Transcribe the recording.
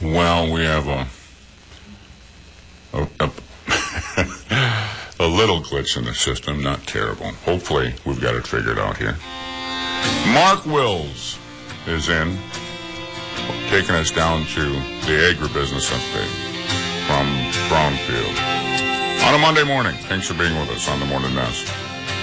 Well, we have a little glitch in the system, not terrible. Hopefully, we've got it figured out here. Mark Wills is in, taking us down to the agribusiness update from Brownfield. On a Monday morning, thanks for being with us on the Morning Mess.